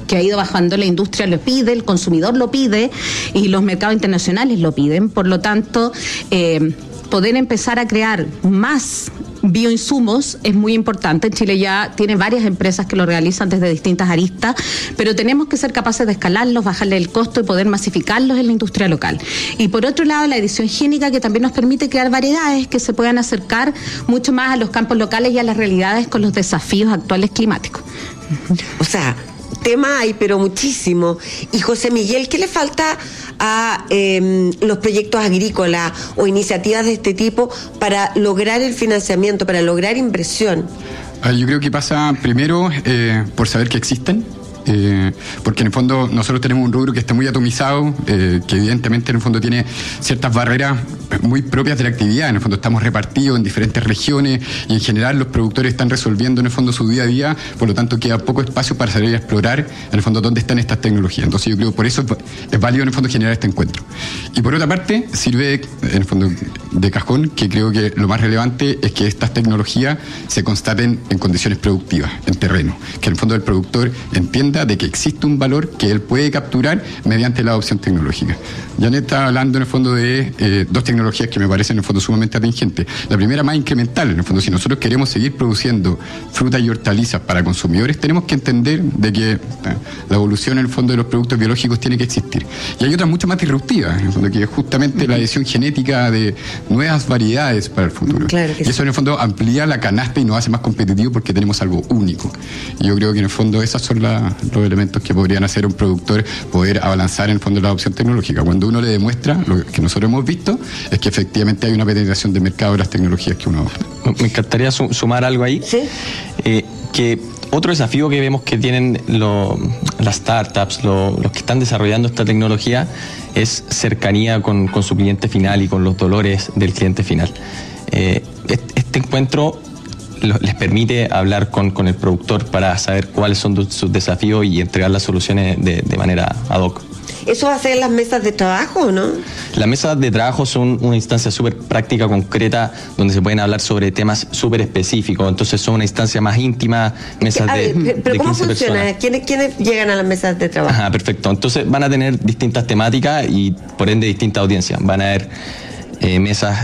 que ha ido bajando, la industria lo pide, el consumidor lo pide y los mercados internacionales lo piden. Por lo tanto, poder empezar a crear más bioinsumos es muy importante. En Chile ya tiene varias empresas que lo realizan desde distintas aristas, pero tenemos que ser capaces de escalarlos, bajarle el costo y poder masificarlos en la industria local. Y por otro lado, la edición génica, que también nos permite crear variedades que se puedan acercar mucho más a los campos locales y a las realidades con los desafíos actuales climáticos. O sea, tema hay, pero muchísimo. Y José Miguel, ¿qué le falta a los proyectos agrícolas o iniciativas de este tipo para lograr el financiamiento, para lograr inversión? Yo creo que pasa primero por saber que existen. Porque en el fondo nosotros tenemos un rubro que está muy atomizado, que evidentemente en el fondo tiene ciertas barreras muy propias de la actividad. En el fondo estamos repartidos en diferentes regiones y en general los productores están resolviendo en el fondo su día a día, por lo tanto queda poco espacio para salir a explorar en el fondo dónde están estas tecnologías. Entonces yo creo que por eso es válido en el fondo generar este encuentro. Y por otra parte sirve en el fondo de cajón, que creo que lo más relevante es que estas tecnologías se constaten en condiciones productivas, en terreno, que en el fondo el productor entienda de que existe un valor que él puede capturar mediante la adopción tecnológica. Janet está hablando en el fondo de dos tecnologías que me parecen en el fondo sumamente atingentes. La primera, más incremental. En el fondo, si nosotros queremos seguir produciendo frutas y hortalizas para consumidores, tenemos que entender de que la evolución en el fondo de los productos biológicos tiene que existir. Y hay otras mucho más disruptivas, en el fondo, que es justamente la edición genética de nuevas variedades para el futuro. Claro que y eso en el fondo amplía la canasta y nos hace más competitivos porque tenemos algo único. Y yo creo que en el fondo esas son los elementos que podrían hacer un productor poder abalanzar en el fondo la adopción tecnológica. Cuando uno le demuestra, lo que nosotros hemos visto, es que efectivamente hay una penetración de mercado de las tecnologías que uno adopta. Me encantaría sumar algo ahí. ¿Sí? Que otro desafío que vemos que tienen las startups, los que están desarrollando esta tecnología, es cercanía con su cliente final y con los dolores del cliente final. Este encuentro les permite hablar con el productor para saber cuáles son sus desafíos y entregar las soluciones de manera ad hoc. ¿Eso va a ser en las mesas de trabajo o no? Las mesas de trabajo son una instancia súper práctica, concreta, donde se pueden hablar sobre temas súper específicos. Entonces son una instancia más íntima, mesas ¿Pero de cómo 15 funciona? personas. ¿Quiénes llegan a las mesas de trabajo? Ajá, perfecto. Entonces van a tener distintas temáticas y por ende distintas audiencias. Van a haber mesas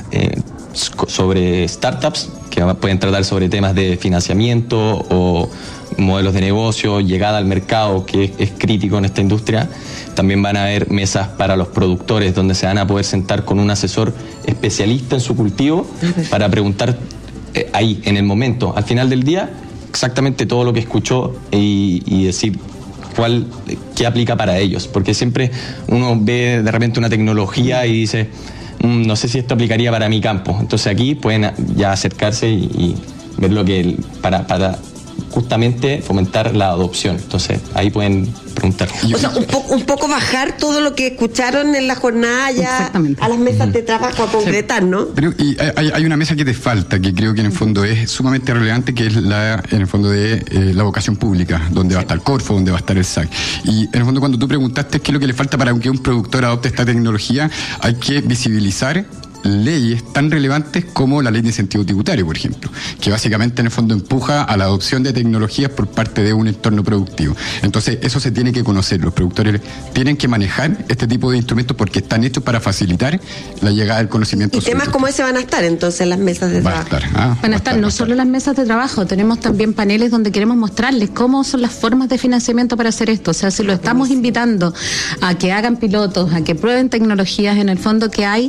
sobre startups, que pueden tratar sobre temas de financiamiento o modelos de negocio, llegada al mercado, que es crítico en esta industria. También van a haber mesas para los productores, donde se van a poder sentar con un asesor especialista en su cultivo para preguntar ahí, en el momento, al final del día, exactamente todo lo que escuchó y decir qué aplica para ellos. Porque siempre uno ve de repente una tecnología y dice, no sé si esto aplicaría para mi campo. Entonces aquí pueden ya acercarse y ver lo que para justamente fomentar la adopción. Entonces ahí pueden preguntar. O sea, un poco bajar todo lo que escucharon en la jornada ya a las mesas de trabajo a concretar, ¿no? Pero hay una mesa que te falta, que creo que en el fondo es sumamente relevante, que es en el fondo de la vocación pública, donde va a estar Corfo, donde va a estar el SAC. Y en el fondo cuando tú preguntaste qué es lo que le falta para que un productor adopte esta tecnología, hay que visibilizar leyes tan relevantes como la ley de incentivo tributario, por ejemplo, que básicamente en el fondo empuja a la adopción de tecnologías por parte de un entorno productivo. Entonces eso se tiene que conocer, los productores tienen que manejar este tipo de instrumentos porque están hechos para facilitar la llegada del conocimiento. Y temas como ese van a estar entonces en las mesas de trabajo. Van a estar no solo las mesas de trabajo, tenemos también paneles donde queremos mostrarles cómo son las formas de financiamiento para hacer esto. O sea, si lo estamos invitando a que hagan pilotos, a que prueben tecnologías, en el fondo que hay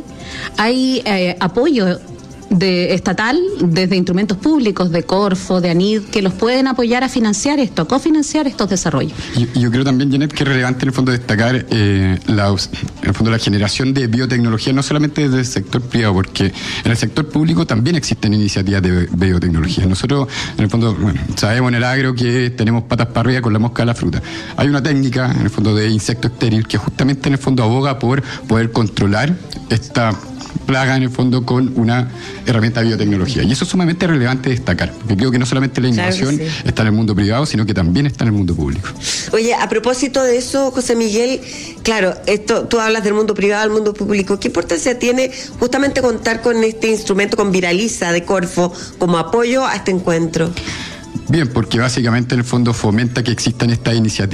apoyo estatal desde instrumentos públicos, de Corfo, de ANID, que los pueden apoyar a financiar esto, a cofinanciar estos desarrollos. Yo creo también, Janet, que es relevante en el fondo destacar la generación de biotecnología, no solamente desde el sector privado, porque en el sector público también existen iniciativas de biotecnología. Nosotros, en el fondo, sabemos en el agro que tenemos patas para arriba con la mosca de la fruta. Hay una técnica, en el fondo, de insecto estéril, que justamente en el fondo aboga por poder controlar esta plaga en el fondo con una herramienta de biotecnología. Y eso es sumamente relevante destacar, porque creo que no solamente la innovación está en el mundo privado, sino que también está en el mundo público. Oye, a propósito de eso, José Miguel, claro, tú hablas del mundo privado, del mundo público. ¿Qué importancia tiene justamente contar con este instrumento, con Viraliza de Corfo, como apoyo a este encuentro? Bien, porque básicamente en el fondo fomenta que existan estas iniciativas